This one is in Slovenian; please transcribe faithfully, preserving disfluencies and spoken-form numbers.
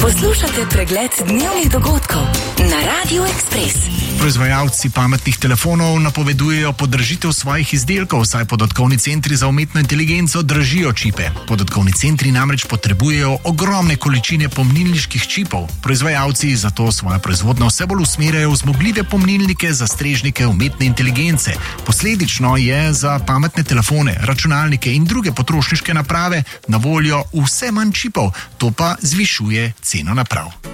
Poslušate pregled dnevnih dogodkov na Radiu Ekspres. Proizvajalci pametnih telefonov napovedujejo podražitev svojih izdelkov, saj podatkovni centri za umetno inteligenco dražijo čipe. Podatkovni centri namreč potrebujejo ogromne količine pomnilniških čipov. Proizvajalci zato svoje proizvodnje vse bolj usmerjajo v zmogljive pomnilnike za strežnike umetne inteligence. Posledično je za pametne telefone, računalnike in druge potrošniške naprave na voljo vse manj čipov, to pa zvišuje ceno naprav.